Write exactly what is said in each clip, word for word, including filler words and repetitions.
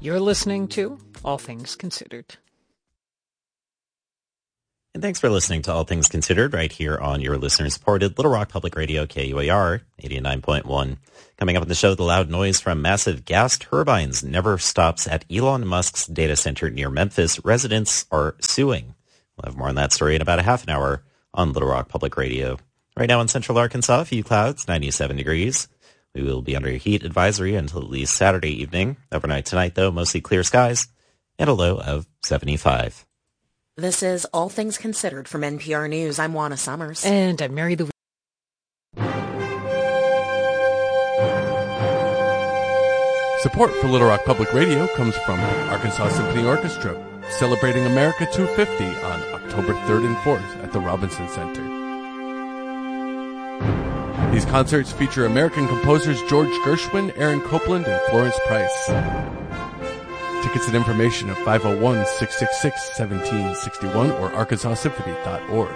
You're listening to All Things Considered. And thanks for listening to All Things Considered right here on your listener-supported Little Rock Public Radio, K U A R eighty-nine point one. Coming up on the show, the loud noise from massive gas turbines never stops at Elon Musk's data center near Memphis. Residents are suing. We'll have more on that story in about a half an hour on Little Rock Public Radio. Right now in central Arkansas, a few clouds, ninety-seven degrees. We will be under a heat advisory until at least Saturday evening. Overnight tonight, though, mostly clear skies and a low of seventy-five. This is All Things Considered from N P R News. I'm Juana Summers. And I'm Mary Louise. Support for Little Rock Public Radio comes from Arkansas Symphony Orchestra, celebrating America two fifty on October third and fourth at the Robinson Center. These concerts feature American composers George Gershwin, Aaron Copland, and Florence Price. Tickets and information at five oh one, six six six, one seven six one or arkansas symphony dot org.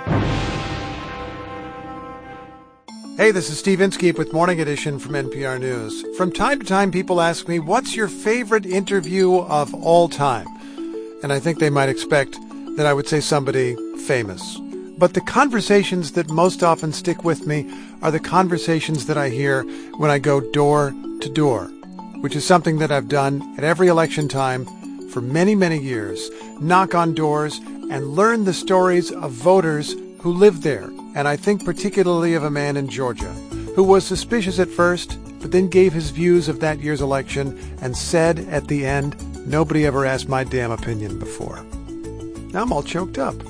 Hey, this is Steve Inskeep with Morning Edition from N P R News. From time to time, people ask me, what's your favorite interview of all time? And I think they might expect that I would say somebody famous. But the conversations that most often stick with me are the conversations that I hear when I go door to door, which is something that I've done at every election time for many, many years. Knock on doors and learn the stories of voters who live there. And I think particularly of a man in Georgia who was suspicious at first, but then gave his views of that year's election and said at the end, nobody ever asked my damn opinion before. Now I'm all choked up.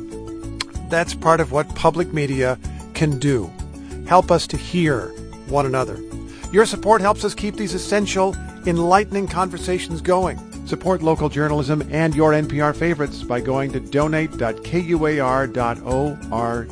That's part of what public media can do. Help us to hear one another. Your support helps us keep these essential, enlightening conversations going. Support local journalism and your N P R favorites by going to donate dot K U A R dot org.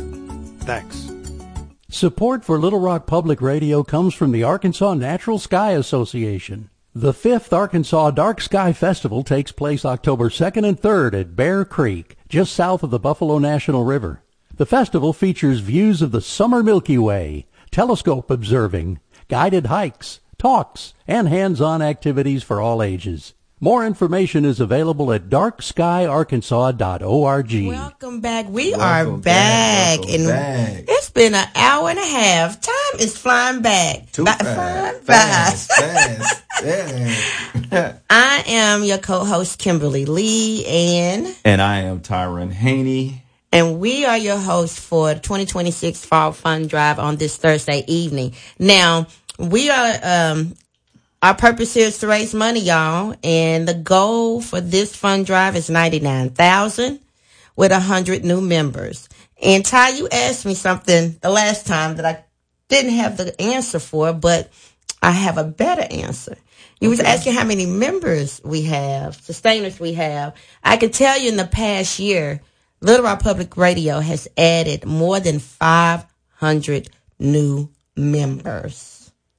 Thanks. Support for Little Rock Public Radio comes from the Arkansas Natural Sky Association. The fifth Arkansas Dark Sky Festival takes place October second and third at Bear Creek, just south of the Buffalo National River. The festival features views of the summer Milky Way, telescope observing, guided hikes, talks, and hands-on activities for all ages. More information is available at dark sky arkansas dot org. Welcome back. We Welcome are back. back. And back. It's been an hour and a half. Time is flying back. Too By, fast. fast. Fast. Fast. Yeah. I am your co-host, Kimberly Lee, and... And I am Tyron Haney. And we are your hosts for the twenty twenty-six Fall Fund Drive on this Thursday evening. Now, we are... um Our purpose here is to raise money, y'all, and the goal for this fund drive is ninety-nine thousand dollars with one hundred new members. And Ty, you asked me something the last time that I didn't have the answer for, but I have a better answer. You okay. was asking how many members we have, sustainers we have. I can tell you in the past year, Little Rock Public Radio has added more than five hundred new members.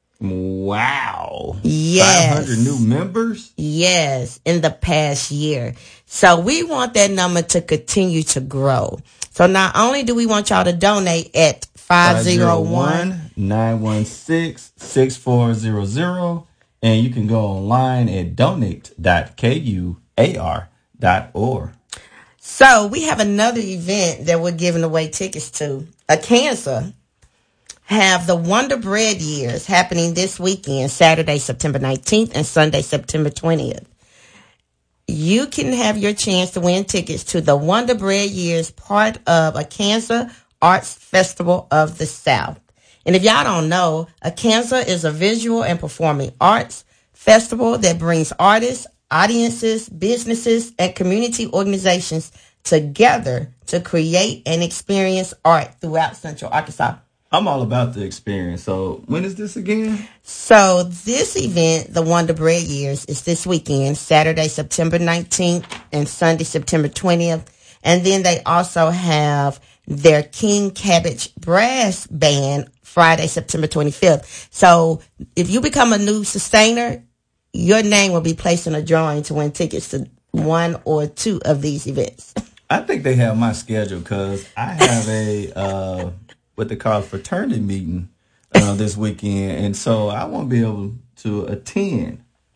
Wow. Yes. five hundred new members? Yes, in the past year. So we want that number to continue to grow. So not only do we want y'all to donate at five oh one, nine one six, six four zero zero, and you can go online at donate dot K U A R dot org. So we have another event that we're giving away tickets to. A cancer have the Wonder Bread Years happening this weekend, Saturday, September nineteenth and Sunday, September twentieth. You can have your chance to win tickets to the Wonder Bread Years, part of a Cancer Arts Festival of the South. And if y'all don't know, a Cancer is a visual and performing arts festival that brings artists, audiences, businesses, and community organizations together to create and experience art throughout Central Arkansas. I'm all about the experience. So when is this again? So this event, the Wonder Bread Years, is this weekend, Saturday, September nineteenth and Sunday, September twentieth. And then they also have their King Cabbage Brass Band Friday, September twenty-fifth. So if you become a new sustainer, your name will be placed in a drawing to win tickets to one or two of these events. I think they have my schedule because I have a... Uh, what they call a fraternity meeting uh, this weekend. And so I won't be able to attend.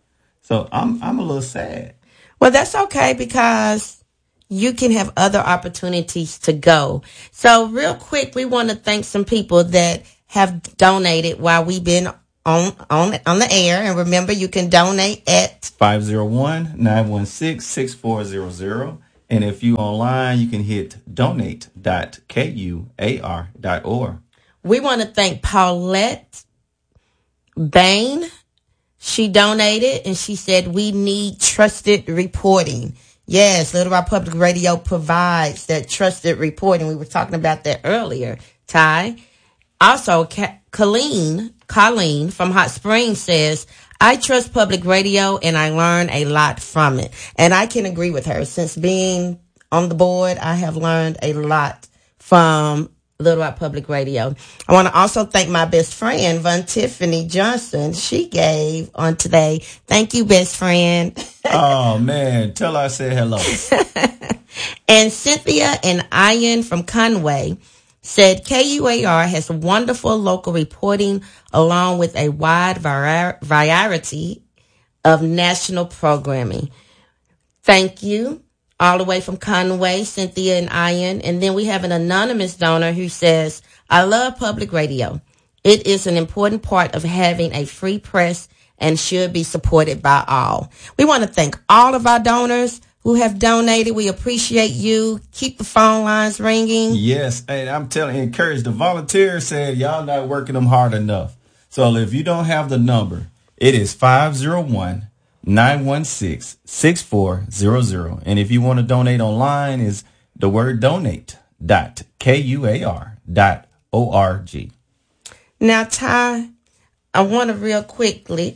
So I'm I'm a little sad. Well, that's okay because you can have other opportunities to go. So real quick, we want to thank some people that have donated while we've been on on on the air. And remember, you can donate at five oh one, nine one six, six four zero zero. And if you online, you can hit donate dot kuar dot org. We want to thank Paulette Bain. She donated and she said, we need trusted reporting. Yes, Little Rock Public Radio provides that trusted reporting. We were talking about that earlier, Ty. Also, Ka- Colleen, Colleen from Hot Springs says, I trust public radio and I learn a lot from it. And I can agree with her. Since being on the board, I have learned a lot from Little Rock Public Radio. I want to also thank my best friend, Von Tiffany Johnson. She gave on today. Thank you, best friend. Oh, man. Tell her I said hello. And Cynthia and Ian from Conway said K U A R has wonderful local reporting along with a wide vari- variety of national programming. Thank you. All the way from Conway, Cynthia and Ian. And then we have an anonymous donor who says, I love public radio. It is an important part of having a free press and should be supported by all. We want to thank all of our donors who have donated. We appreciate you. Keep the phone lines ringing. Yes. And I'm telling you, encourage the volunteers said y'all not working them hard enough. So if you don't have the number, it is five oh one, nine one six, six four zero zero. And if you want to donate online, is the word donate dot kuar dot org. Now, Ty, I want to real quickly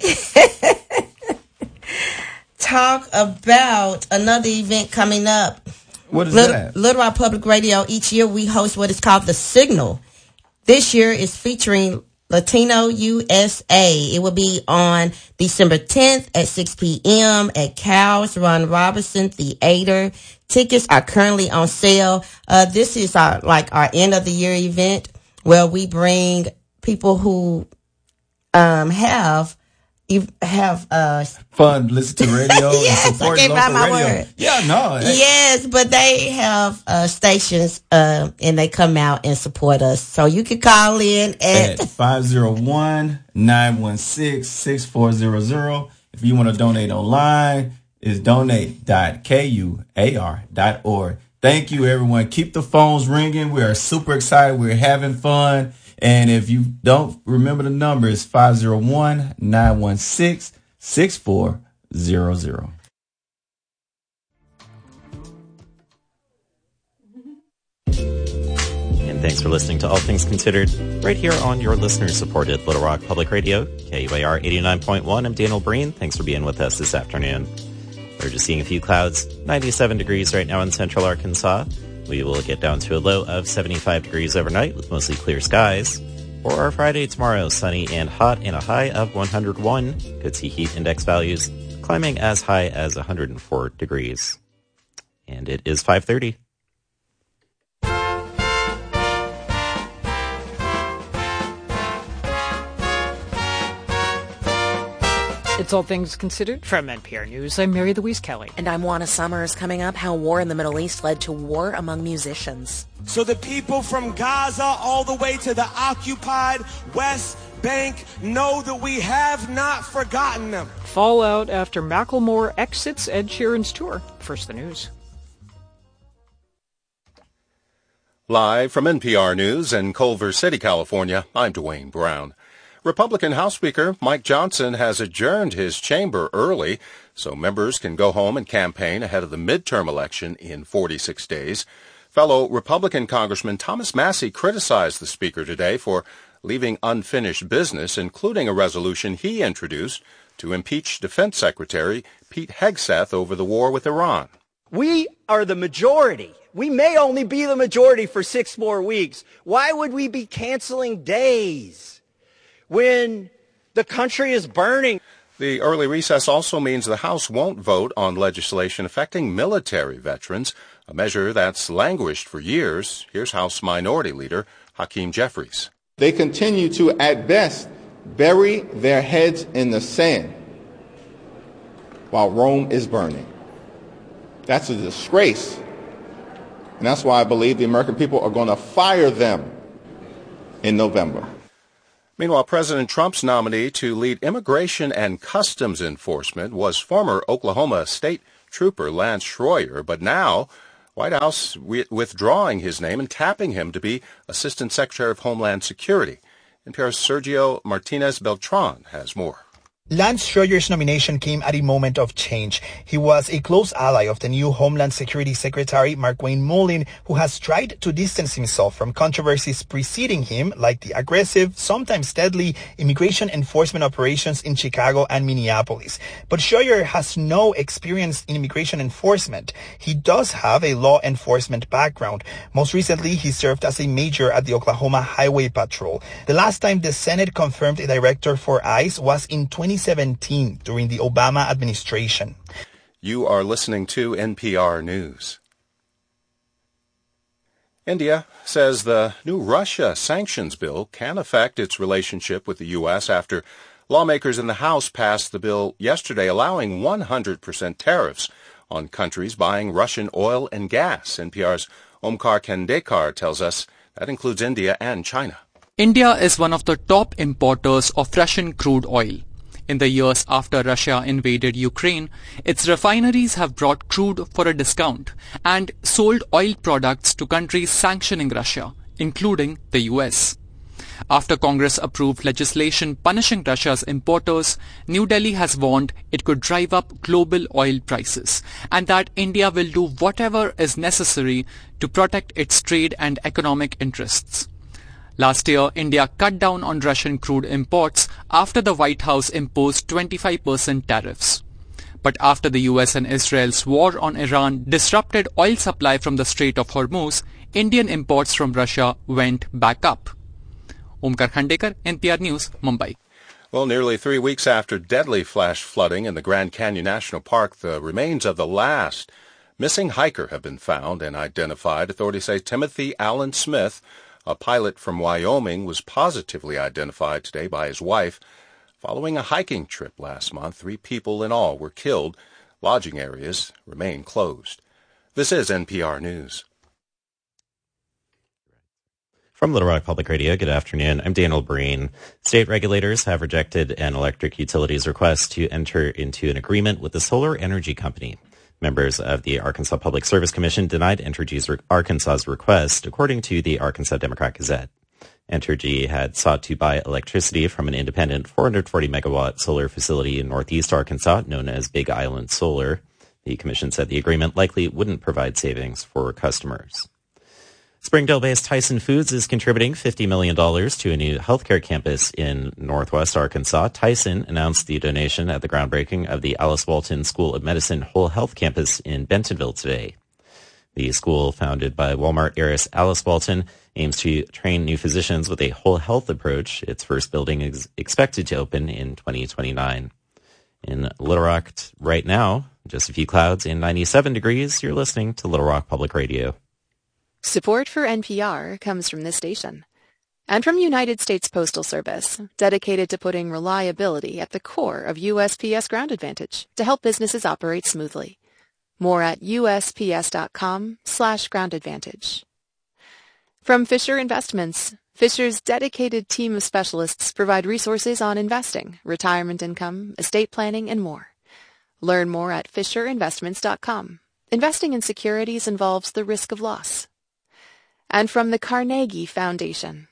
talk about another event coming up. What is Little, that? Little Rock Public Radio, each year we host what is called The Signal. This year is featuring Latino U S A. It will be on December tenth at six p.m. at Cal's Ron Robinson Theater. Tickets are currently on sale. Uh, this is our like our end of the year event where we bring people who um, have you have uh fun, listen to radio. Yes, and support I can't local find my radio. word. Yeah, no. Hey. Yes, but they have uh, stations uh, and they come out and support us. So you can call in at, at five oh one, nine one six, six four zero zero. If you want to donate online, it's donate dot kuar dot org. Thank you, everyone. Keep the phones ringing. We are super excited. We're having fun. And if you don't remember the number, it's five oh one, nine one six, six four zero zero. And thanks for listening to All Things Considered right here on your listener-supported Little Rock Public Radio, K U A R eighty-nine point one. I'm Daniel Breen. Thanks for being with us this afternoon. We're just seeing a few clouds, ninety-seven degrees right now in central Arkansas. We will get down to a low of seventy-five degrees overnight with mostly clear skies. For our Friday tomorrow, sunny and hot and a high of one hundred one. Could see heat index values climbing as high as one hundred four degrees. And it is five thirty. It's All Things Considered from N P R News. I'm Mary Louise Kelly. And I'm Juana Summers. Coming up, how war in the Middle East led to war among musicians. So the people from Gaza all the way to the occupied West Bank know that we have not forgotten them. Fallout after Macklemore exits Ed Sheeran's tour. First, the news. Live from N P R News in Culver City, California, I'm Dwayne Brown. Republican House Speaker Mike Johnson has adjourned his chamber early so members can go home and campaign ahead of the midterm election in forty-six days. Fellow Republican Congressman Thomas Massie criticized the Speaker today for leaving unfinished business, including a resolution he introduced to impeach Defense Secretary Pete Hegseth over the war with Iran. We are the majority. We may only be the majority for six more weeks. Why would we be canceling days when the country is burning? The early recess also means the House won't vote on legislation affecting military veterans, a measure that's languished for years. Here's House Minority Leader Hakeem Jeffries. They continue to, at best, bury their heads in the sand. while Rome is burning. That's a disgrace. And that's why I believe the American people are going to fire them in November. Meanwhile, President Trump's nominee to lead immigration and customs enforcement was former Oklahoma State Trooper Lance Schroyer, but now White House withdrawing his name and tapping him to be Assistant Secretary of Homeland Security. N P R's Sergio Martinez Beltran has more. Lance Schroyer's nomination came at a moment of change. He was a close ally of the new Homeland Security Secretary, Markwayne Mullin, who has tried to distance himself from controversies preceding him, like the aggressive, sometimes deadly, immigration enforcement operations in Chicago and Minneapolis. But Schroyer has no experience in immigration enforcement. He does have a law enforcement background. Most recently, he served as a major at the Oklahoma Highway Patrol. The last time the Senate confirmed a director for ICE was in twenty seventeen during the Obama administration. You are listening to N P R News. India says the new Russia sanctions bill can affect its relationship with the U S after lawmakers in the House passed the bill yesterday allowing one hundred percent tariffs on countries buying Russian oil and gas. N P R's Omkar Kandekar tells us that includes India and China. India is one of the top importers of Russian crude oil. In the years after Russia invaded Ukraine, its refineries have brought crude for a discount and sold oil products to countries sanctioning Russia, including the U S. After Congress approved legislation punishing Russia's importers, New Delhi has warned it could drive up global oil prices and that India will do whatever is necessary to protect its trade and economic interests. Last year, India cut down on Russian crude imports after the White House imposed twenty-five percent tariffs. But after the U S and Israel's war on Iran disrupted oil supply from the Strait of Hormuz, Indian imports from Russia went back up. Omkar Khandekar, N P R News, Mumbai. Well, nearly three weeks after deadly flash flooding in the Grand Canyon National Park, the remains of the last missing hiker have been found and identified. Authorities say Timothy Allen Smith, a pilot from Wyoming, was positively identified today by his wife. Following a hiking trip last month, three people in all were killed. Lodging areas remain closed. This is N P R News. From Little Rock Public Radio, good afternoon. I'm Daniel Breen. State regulators have rejected an electric utilities request to enter into an agreement with the solar energy company. Members of the Arkansas Public Service Commission denied Entergy's Arkansas's request, according to the Arkansas Democrat Gazette. Entergy had sought to buy electricity from an independent four hundred forty megawatt solar facility in northeast Arkansas known as Big Island Solar. The commission said the agreement likely wouldn't provide savings for customers. Springdale-based Tyson Foods is contributing fifty million dollars to a new healthcare campus in northwest Arkansas. Tyson announced the donation at the groundbreaking of the Alice Walton School of Medicine Whole Health Campus in Bentonville today. The school, founded by Walmart heiress Alice Walton, aims to train new physicians with a whole health approach. Its first building is expected to open in twenty twenty-nine. In Little Rock right now, just a few clouds and ninety-seven degrees. You're listening to Little Rock Public Radio. Support for N P R comes from this station and from United States Postal Service, dedicated to putting reliability at the core of U S P S Ground Advantage to help businesses operate smoothly. More at usps.com slash ground advantage. From Fisher Investments, Fisher's dedicated team of specialists provide resources on investing, retirement income, estate planning, and more. Learn more at fisher investments dot com. Investing in securities involves the risk of loss. And from the Carnegie Foundation.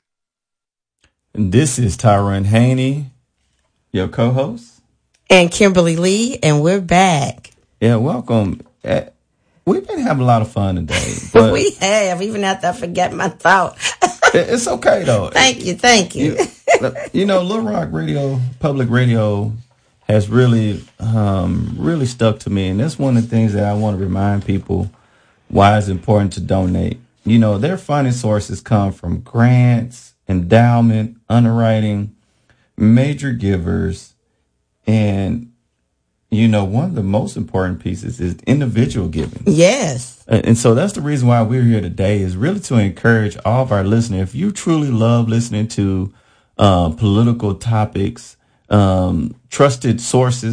This is Tyron Haney, your co-host. And Kimberly Lee, and we're back. Yeah, welcome. Uh, we've been having a lot of fun today. But we have, even after I forget my thought. It's okay, though. Thank you, thank you. You, you know, Little Rock Radio, public radio, has really, um, really stuck to me. And that's one of the things that I want to remind people why it's important to donate. You know, their funding sources come from grants, endowment, underwriting, major givers, and, you know, one of the most important pieces is individual giving. Yes. And so that's the reason why we're here today, is really to encourage all of our listeners. If you truly love listening to uh, political topics, um, trusted sources,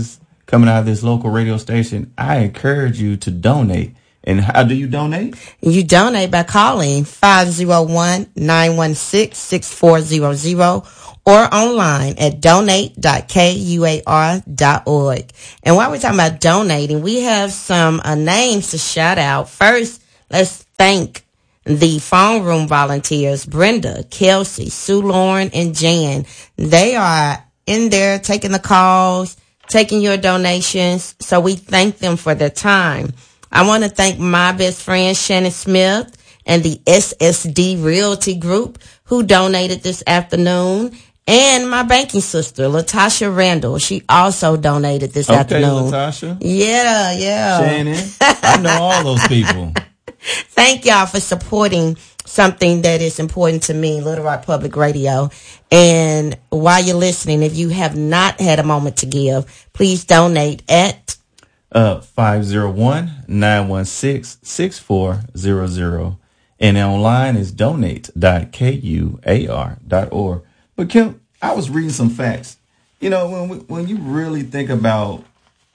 coming out of this local radio station, I encourage you to donate. And how do you donate? You donate by calling five oh one, nine one six, six four zero zero or online at donate dot k u a r dot org. And while we're talking about donating, we have some uh, names to shout out. First, let's thank the phone room volunteers, Brenda, Kelsey, Sue Lauren, and Jan. They are in there taking the calls, taking your donations. So we thank them for their time. I want to thank my best friend, Shannon Smith, and the S S D Realty Group, who donated this afternoon, and my banking sister, Latasha Randall. She also donated this okay, afternoon. Latasha. Yeah, yeah. Shannon. I know all those people. Thank y'all for supporting something that is important to me, Little Rock Public Radio. And while you're listening, if you have not had a moment to give, please donate at Uh, five oh one, nine one six, six four zero zero. And online is donate dot k u a r dot org. But Kim, I was reading some facts. You know, when we, when you really think about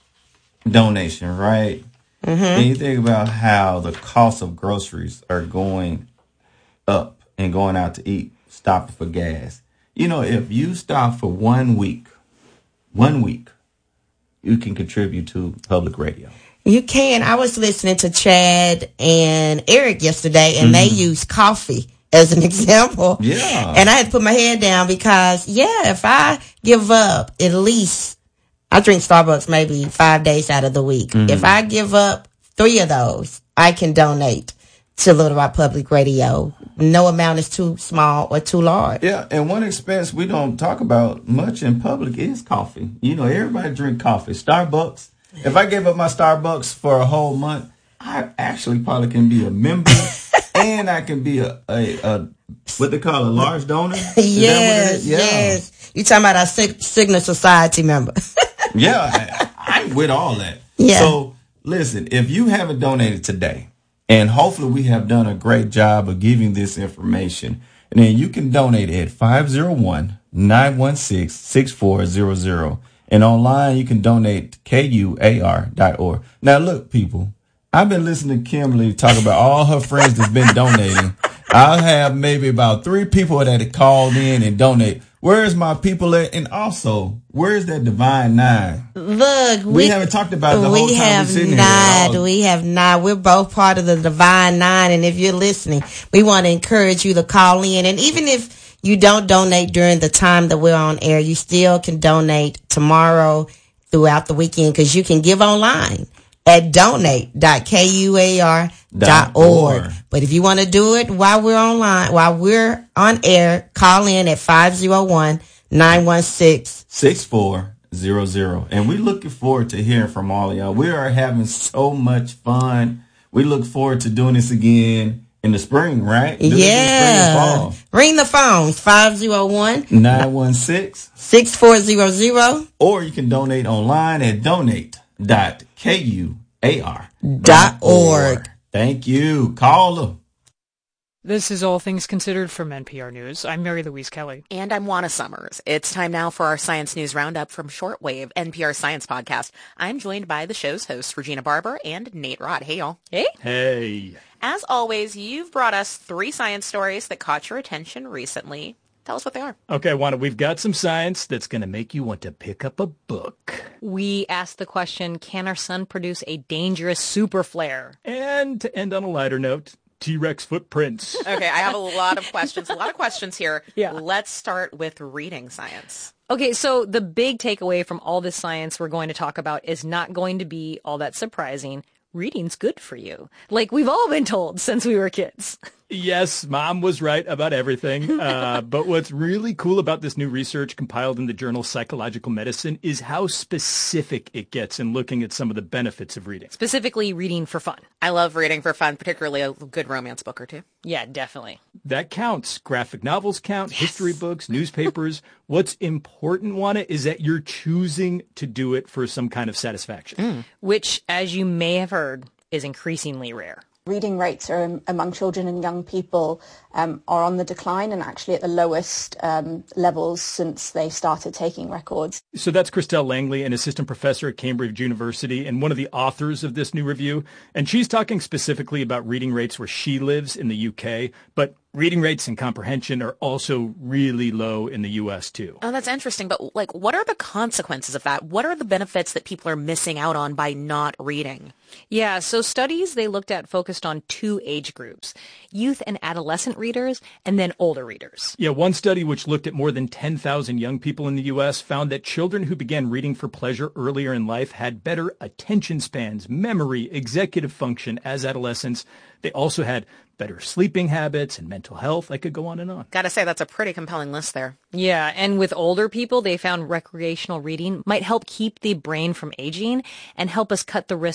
donation, right? Mm-hmm. And you think about how the cost of groceries are going up and going out to eat, stopping for gas. You know, if you stop for one week, one week, you can contribute to public radio. You can. I was listening to Chad and Eric yesterday, and mm-hmm. they used coffee as an example. Yeah. And I had to put my head down because, yeah, if I give up at least, I drink Starbucks maybe five days out of the week. Mm-hmm. If I give up three of those, I can donate to Little Rock Public Radio. No amount is too small or too large. Yeah, and one expense we don't talk about much in public is coffee. You know, everybody drink coffee. Starbucks. If I gave up my Starbucks for a whole month, I actually probably can be a member and I can be a, a, a what they call a large donor. Is yes, yeah. yes. You talking about our Sig- Signa Society member. Yeah, I, I'm with all that. Yeah. So, listen, if you haven't donated today, and hopefully we have done a great job of giving this information, and then you can donate at five oh one, nine one six, six four zero zero. And online, you can donate k u a r dot org. Now, look, people, I've been listening to Kimberly talk about all her friends that's been donating. I'll have maybe about three people that have called in and donate. Where's my people at? And also, where's that Divine Nine? Look, we, we haven't talked about it the whole we time have we're sitting not, here. We have not. We're both part of the Divine Nine. And if you're listening, we want to encourage you to call in. And even if you don't donate during the time that we're on air, you still can donate tomorrow throughout the weekend because you can give online at donate dot k u a r dot org. But if you want to do it while we're online, while we're on air, call in at five oh one, nine one six, six four zero zero. And we're looking forward to hearing from all of y'all. We are having so much fun. We look forward to doing this again in the spring, right? Do yeah. Ring the phones, five oh one, nine one six, six four zero zero. Or you can donate online at donate dot k u a r dot org. Thank you. Call them. This is All Things Considered from N P R News. I'm Mary Louise Kelly. And I'm Juana Summers. It's time now for our Science News Roundup from Shortwave, N P R Science Podcast. I'm joined by the show's hosts, Regina Barber and Nate Rott. Hey, y'all. Hey. Hey. As always, you've brought us three science stories that caught your attention recently. Tell us what they are. Okay, Juana, we've got some science that's going to make you want to pick up a book. We asked the question, can our sun produce a dangerous super flare? And to end on a lighter note, T-Rex footprints. Okay, I have a lot of questions, a lot of questions here. Yeah. Let's start with reading science. Okay, so the big takeaway from all this science we're going to talk about is not going to be all that surprising. Reading's good for you. Like we've all been told since we were kids. Yes, Mom was right about everything. Uh, but what's really cool about this new research compiled in the journal Psychological Medicine is how specific it gets in looking at some of the benefits of reading. Specifically reading for fun. I love reading for fun, particularly a good romance book or two. Yeah, definitely. That counts. Graphic novels count, yes. History books, newspapers. What's important, Juana, is that you're choosing to do it for some kind of satisfaction. Mm. Which, as you may have heard, is increasingly rare. Reading rates are, among children and young people um, are on the decline and actually at the lowest um, levels since they started taking records. So that's Christelle Langley, an assistant professor at Cambridge University and one of the authors of this new review. And she's talking specifically about reading rates where she lives in the U K, but reading rates and comprehension are also really low in the U S too. Oh, that's interesting. But like, what are the consequences of that? What are the benefits that people are missing out on by not reading? Yeah, so studies they looked at focused on two age groups, youth and adolescent readers, and then older readers. Yeah, one study which looked at more than ten thousand young people in the U S found that children who began reading for pleasure earlier in life had better attention spans, memory, executive function as adolescents. They also had better sleeping habits and mental health. I could go on and on. Gotta say, that's a pretty compelling list there. Yeah, and with older people, they found recreational reading might help keep the brain from aging and help us cut the risk